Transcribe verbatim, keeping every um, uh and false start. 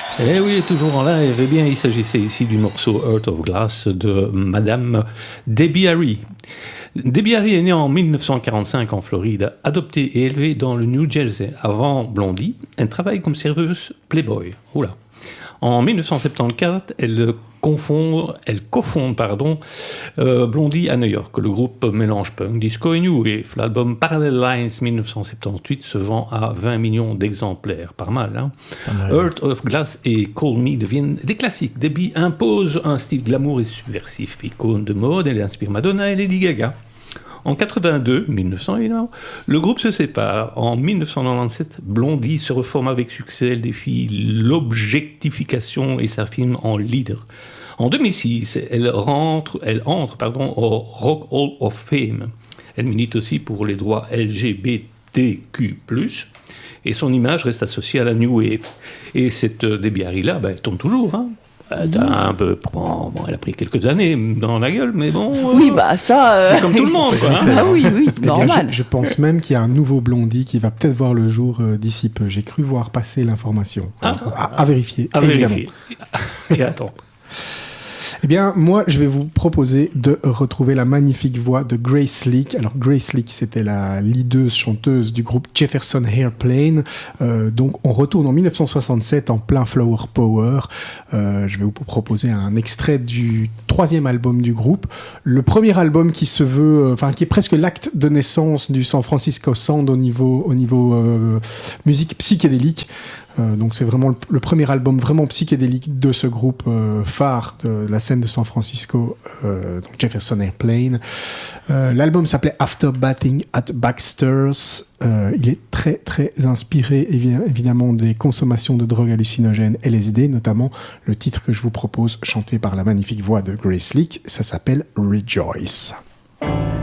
Eh oui, toujours en live. Eh bien, il s'agissait ici du morceau Heart of Glass de Madame Debbie Harry. Debbie Harry est née en dix-neuf cent quarante-cinq en Floride, adoptée et élevée dans le New Jersey. Avant Blondie, elle travaille comme serveuse Playboy. Oula. En dix-neuf cent soixante-quatorze, elle confond, elle cofonde pardon, euh, Blondie à New York. Le groupe mélange punk, disco et new wave. L'album Parallel Lines dix-neuf cent soixante-dix-huit se vend à vingt millions d'exemplaires. Pas mal, hein? Pas mal. Heart of Glass et Call Me deviennent des classiques. Debbie impose un style glamour et subversif. Icône de mode, elle inspire Madonna et Lady Gaga. En quatre-vingt-deux, dix-neuf cents évidemment, le groupe se sépare. En dix-neuf cent quatre-vingt-dix-sept, Blondie se reforme avec succès. Elle défie l'objectification et s'affirme en leader. En deux mille six, elle, rentre, elle entre pardon, au Rock Hall of Fame. Elle milite aussi pour les droits L G B T Q plus, et son image reste associée à la New Wave. Et cette Debbie Harry-là, ben, elle tourne toujours, hein. Elle a, un peu, bon, bon, elle a pris quelques années dans la gueule, mais bon... Oui, bah ça... Euh... C'est comme tout le monde, quoi. Hein. Ah oui, oui, normal. Eh bien, je, je pense même qu'il y a un nouveau Blondie qui va peut-être voir le jour euh, d'ici peu. J'ai cru voir passer l'information. Ah, à, à vérifier, à évidemment. Vérifier. Et attends. Eh bien, moi, je vais vous proposer de retrouver la magnifique voix de Grace Leak. Alors, Grace Leak, c'était la leaduse chanteuse du groupe Jefferson Airplane. Euh, donc, on retourne en dix-neuf cent soixante-sept en plein Flower Power. Euh, je vais vous proposer un extrait du troisième album du groupe. Le premier album qui se veut, enfin, euh, qui est presque l'acte de naissance du San Francisco Sound au niveau, au niveau euh, musique psychédélique. Euh, donc c'est vraiment le, le premier album vraiment psychédélique de ce groupe euh, phare de la scène de San Francisco, euh, donc Jefferson Airplane. Euh, l'album s'appelait After Batting at Baxter's. Euh, il est très très inspiré évi- évidemment des consommations de drogues hallucinogènes L S D, notamment le titre que je vous propose, chanté par la magnifique voix de Grace Leak, ça s'appelle Rejoice.